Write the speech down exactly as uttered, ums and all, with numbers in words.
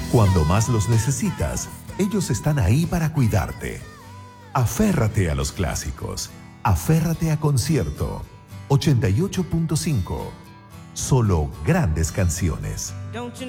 Cuando más los necesitas, ellos están ahí para cuidarte. Aférrate a los clásicos. Aférrate a Concierto. ochenta y ocho punto cinco. Solo grandes canciones.